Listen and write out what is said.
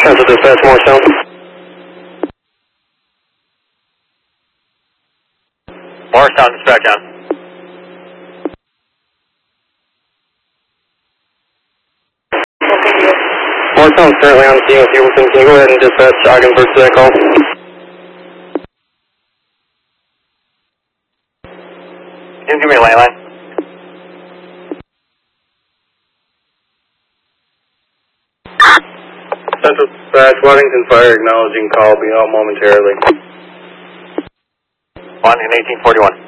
Central Dispatch, Morristown. Morristown, dispatch on. Morristown is currently on the scene with Hubleton. Can you go ahead and dispatch Ogdenburg to that call? Can you give me a landline? Central Dispatch, Waddington Fire acknowledging call, be out momentarily. Waddington 1841.